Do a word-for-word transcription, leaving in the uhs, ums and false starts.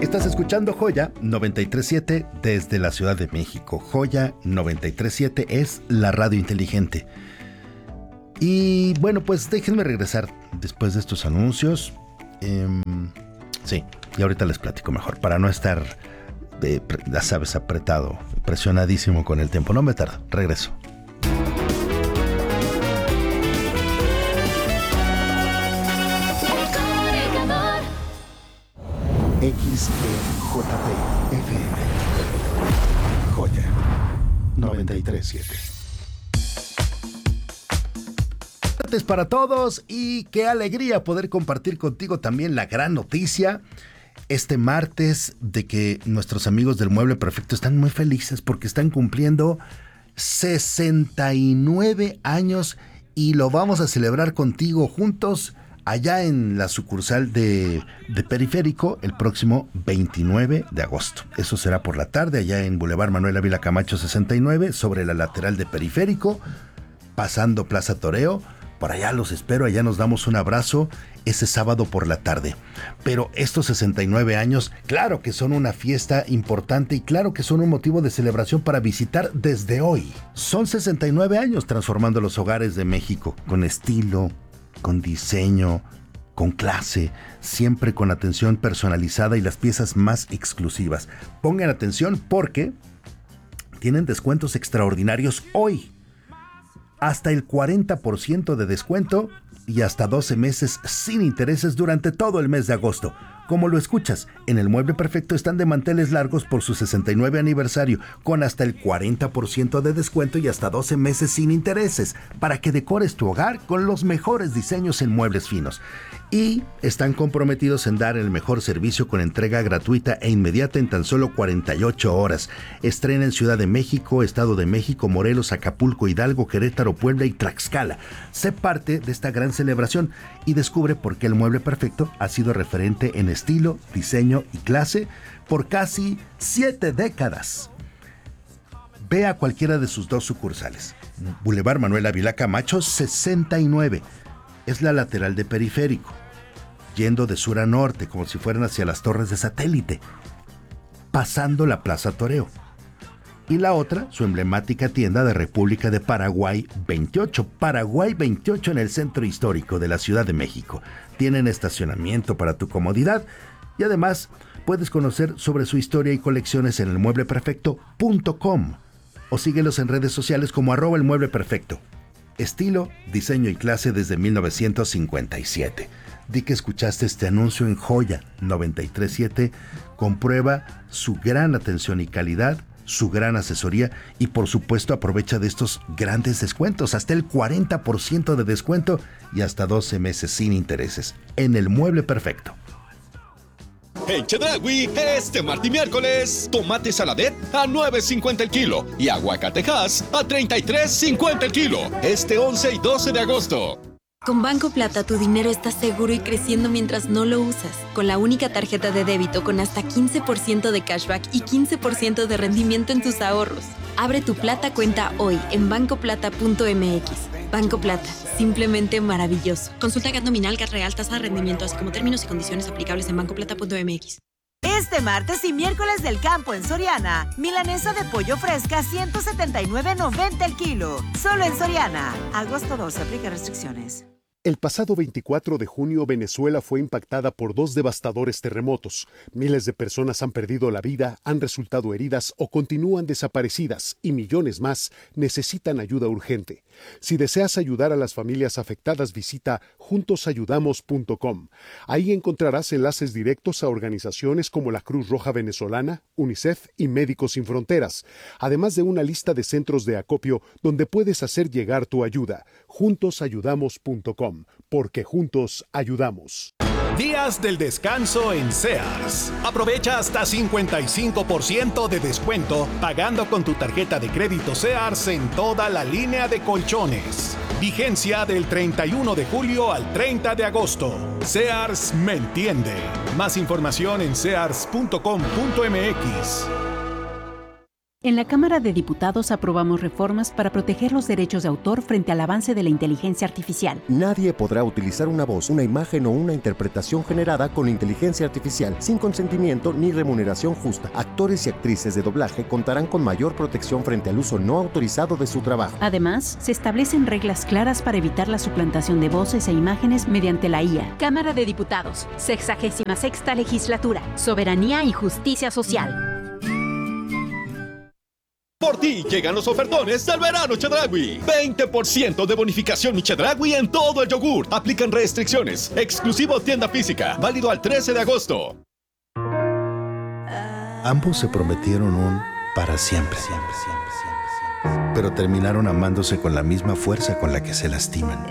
Estás escuchando Joya noventa y tres punto siete desde la Ciudad de México. Joya noventa y tres punto siete es la radio inteligente. Y bueno, pues déjenme regresar después de estos anuncios. Eh, sí, y ahorita les platico mejor para no estar, eh, ya sabes, apretado, presionadísimo con el tiempo. No me tardo, regreso. X E J P F M Joya noventa y tres punto siete. Tardes para todos y qué alegría poder compartir contigo también la gran noticia este martes de que nuestros amigos del Mueble Perfecto están muy felices porque están cumpliendo sesenta y nueve años y lo vamos a celebrar contigo juntos allá en la sucursal de, de Periférico el próximo veintinueve de agosto. Eso será por la tarde allá en Boulevard Manuel Ávila Camacho sesenta y nueve, sobre la lateral de Periférico, pasando Plaza Toreo. Por allá los espero, allá nos damos un abrazo ese sábado por la tarde. Pero estos sesenta y nueve años, claro que son una fiesta importante y claro que son un motivo de celebración para visitar desde hoy. Son sesenta y nueve años transformando los hogares de México con estilo, con diseño, con clase, siempre con atención personalizada y las piezas más exclusivas. Pongan atención porque tienen descuentos extraordinarios hoy. Hasta el cuarenta por ciento de descuento y hasta doce meses sin intereses durante todo el mes de agosto. Como lo escuchas, en el Mueble Perfecto están de manteles largos por su sesenta y nueve aniversario, con hasta el cuarenta por ciento de descuento y hasta doce meses sin intereses, para que decores tu hogar con los mejores diseños en muebles finos. Y están comprometidos en dar el mejor servicio con entrega gratuita e inmediata en tan solo cuarenta y ocho horas. Estrena en Ciudad de México, Estado de México, Morelos, Acapulco, Hidalgo, Querétaro, Puebla y Tlaxcala. Sé parte de esta gran celebración y descubre por qué el Mueble Perfecto ha sido referente en estilo, diseño y clase por casi siete décadas. Ve a cualquiera de sus dos sucursales. Boulevard Manuel Ávila Camacho sesenta y nueve. Es la lateral de Periférico, yendo de sur a norte, como si fueran hacia las torres de satélite, pasando la Plaza Toreo. Y la otra, su emblemática tienda de República de Paraguay veintiocho. Paraguay veintiocho en el centro histórico de la Ciudad de México. Tienen estacionamiento para tu comodidad y además puedes conocer sobre su historia y colecciones en el mueble perfecto punto com o síguelos en redes sociales como arroba el mueble perfecto. Estilo, diseño y clase desde mil novecientos cincuenta y siete. Di que escuchaste este anuncio en Joya noventa y tres punto siete. Comprueba su gran atención y calidad, su gran asesoría y por supuesto aprovecha de estos grandes descuentos, hasta el cuarenta por ciento de descuento y hasta doce meses sin intereses en el Mueble Perfecto. En Chedraui, este martes y miércoles, tomate saladet a nueve cincuenta el kilo y aguacatejas a treinta y tres cincuenta el kilo. Este once y doce de agosto. Con Banco Plata tu dinero está seguro y creciendo mientras no lo usas. Con la única tarjeta de débito con hasta quince por ciento de cashback y quince por ciento de rendimiento en tus ahorros. Abre tu Plata cuenta hoy en banco plata punto m x. Banco Plata, simplemente maravilloso. Consulta G A T nominal, G A T real, tasa de rendimiento, así como términos y condiciones aplicables en banco plata punto m x. Este martes y miércoles del campo en Soriana, milanesa de pollo fresca ciento setenta y nueve noventa el kilo. Solo en Soriana. Agosto doce, aplica restricciones. El pasado veinticuatro de junio, Venezuela fue impactada por dos devastadores terremotos. Miles de personas han perdido la vida, han resultado heridas o continúan desaparecidas y millones más necesitan ayuda urgente. Si deseas ayudar a las familias afectadas, visita juntos ayudamos punto com. Ahí encontrarás enlaces directos a organizaciones como la Cruz Roja Venezolana, UNICEF y Médicos Sin Fronteras, además de una lista de centros de acopio donde puedes hacer llegar tu ayuda. juntos ayudamos punto com. Porque juntos ayudamos. Días del descanso en Sears. Aprovecha hasta cincuenta y cinco por ciento de descuento pagando con tu tarjeta de crédito Sears en toda la línea de colchones. Vigencia del treinta y uno de julio al treinta de agosto. Sears me entiende. Más información en sears punto com punto m x. En la Cámara de Diputados aprobamos reformas para proteger los derechos de autor frente al avance de la inteligencia artificial. Nadie podrá utilizar una voz, una imagen o una interpretación generada con inteligencia artificial sin consentimiento ni remuneración justa. Actores y actrices de doblaje contarán con mayor protección frente al uso no autorizado de su trabajo. Además, se establecen reglas claras para evitar la suplantación de voces e imágenes mediante la I A. Cámara de Diputados, sexagésima sexta legislatura, soberanía y justicia social. Por ti llegan los ofertones del verano Chedraui. veinte por ciento de bonificación Chedraui en todo el yogur. Aplican restricciones. Exclusivo tienda física. Válido al trece de agosto. Ambos se prometieron un para siempre, siempre, siempre, siempre, siempre. Pero terminaron amándose con la misma fuerza con la que se lastiman.